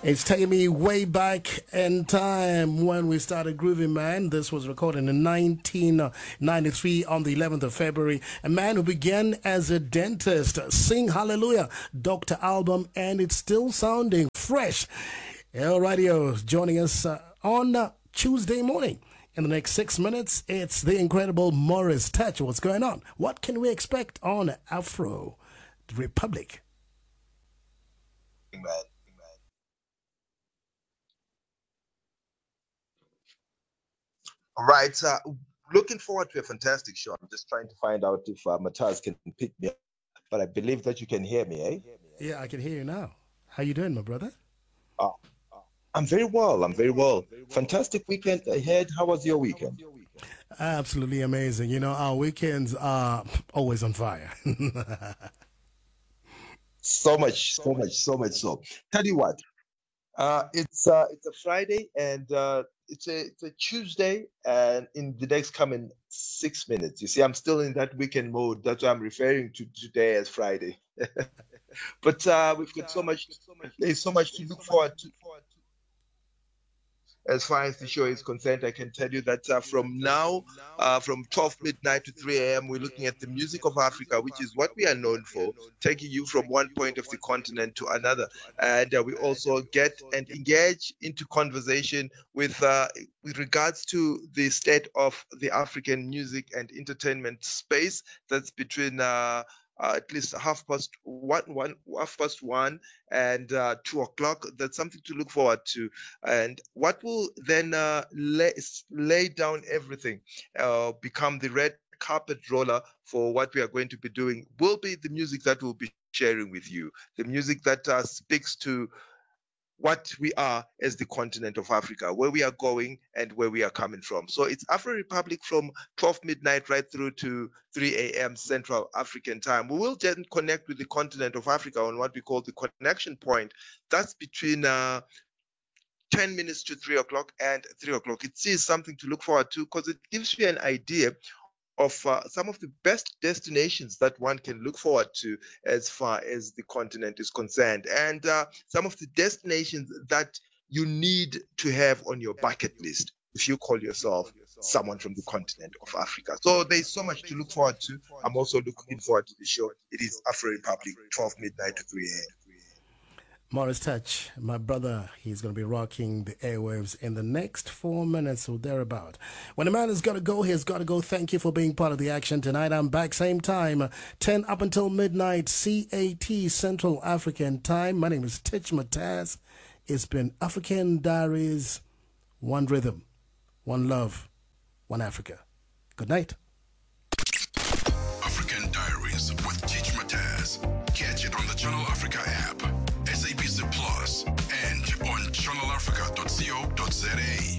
It's taking me way back in time when we started grooving, man. This was recorded in 1993 on the 11th of February. A man who began as a dentist. Sing Hallelujah, Dr. Album, and it's still sounding fresh. El Radio joining us on Tuesday morning. In the next 6 minutes, it's the incredible Morris Touch. What's going on? What can we expect on Afro Republic? All right, looking forward to a fantastic show. I'm just trying to find out if Mataz can pick me up, but I believe that you can hear me, eh? Yeah, I can hear you now. How you doing, my brother? I'm very well. I'm very well. Fantastic weekend ahead. How was your weekend? Absolutely amazing. You know, our weekends are always on fire. So much so. Tell you what, it's a Friday and it's a Tuesday, and in the next coming 6 minutes, you see, I'm still in that weekend mode. That's why I'm referring to today as Friday. But we've got so much. There's so much to look forward to. As far as the show is concerned, I can tell you that from now, from 12 midnight to 3 a.m., we're looking at the music of Africa, which is what we are known for, taking you from one point of the continent to another. And we also get and engage into conversation with regards to the state of the African music and entertainment space. That's between at least half past one and 2 o'clock. That's something to look forward to. And what will then lay down everything, become the red carpet roller for what we are going to be doing, will be the music that we'll be sharing with you. The music that speaks to what we are as the continent of Africa, where we are going and where we are coming from. So it's Afro Republic from 12 midnight right through to 3 a.m. Central African time. We will then connect with the continent of Africa on what we call the connection point. That's between 10 minutes to 3 o'clock and 3 o'clock. It is something to look forward to because it gives you an idea of some of the best destinations that one can look forward to as far as the continent is concerned, and some of the destinations that you need to have on your bucket list if you call yourself someone from the continent of Africa. So there's so much to look forward to. I'm also looking forward to the show. It is Afro Republic, 12 midnight to 3 a.m. Morris Touch, my brother, he's going to be rocking the airwaves in the next 4 minutes or thereabout. When a man has got to go, he's got to go. Thank you for being part of the action tonight. I'm back same time, 10 up until midnight, CAT, Central African time. My name is Tich Mataz. It's been African Diaries, one rhythm, one love, one Africa. Good night. African Diaries with Tich Mataz. Catch it on the Channel Africa app, SABC Plus, and on channelafrica.co.za.